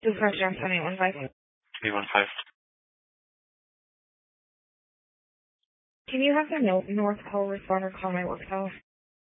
2 Johnson 815. 815. Can you have the North Pole responder call my work cell?